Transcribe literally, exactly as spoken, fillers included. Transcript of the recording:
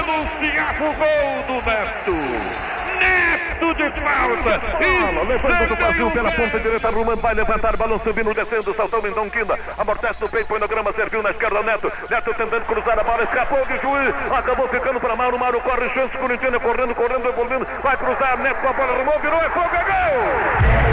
anunciava o gol do Neto. Neto de falta. Bola, levando do Brasil pela ponta direita. Ruman vai levantar, balão subindo, descendo, saltou em Donquinda. Amortece no peito, põe na grama, serviu na esquerda. Neto, Neto tentando cruzar a bola, escapou de juiz, acabou ficando para Mauro. Mauro corre, chance, Corinthians correndo, correndo, evoluindo. Vai cruzar, Neto com a bola, arrumou, virou, é fogo, é gol!